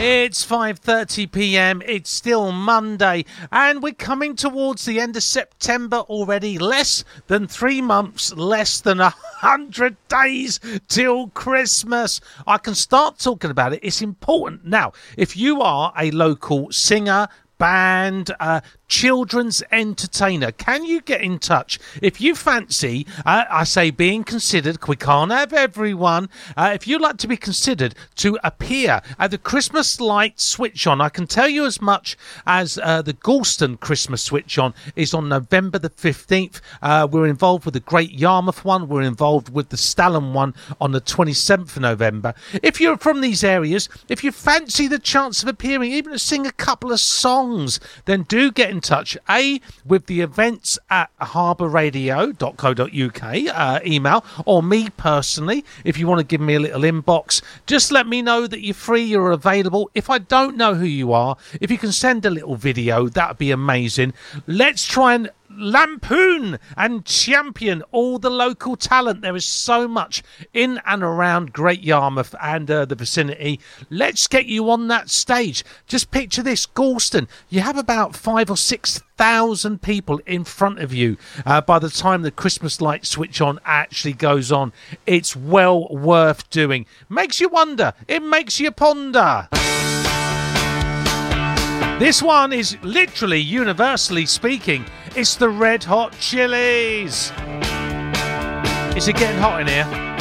It's 5:30 p.m. It's still Monday, and we're coming towards the end of September already. Less than 3 months, less than 100 days till Christmas. I can start talking about it. It's important. Now, if you are a local singer, band, children's entertainer, can you get in touch if you fancy, I say being considered, we can't have everyone, if you'd like to be considered to appear at the Christmas Light Switch On. I can tell you as much as the Galston Christmas Switch On is on November the 15th. We're involved with the Great Yarmouth one, we're involved with the Stalham one on the 27th of November. If you're from these areas, if you fancy the chance of appearing, even to sing a couple of songs, then do get in touch, with the events at harbourradio.co.uk email, or me personally, if you want to give me a little inbox. Just let me know that you're free, you're available. If I don't know who you are, if you can send a little video, that would be amazing. Let's try and lampoon and champion all the local talent. There is so much in and around Great Yarmouth and the vicinity. Let's get you on that stage. Just picture this, Galston. You have about 5,000 or 6,000 people in front of you by the time the Christmas Light Switch On actually goes on. It's well worth doing. Makes you wonder. It makes you ponder. This one is literally, universally speaking, it's the Red Hot Chilies. Is it getting hot in here?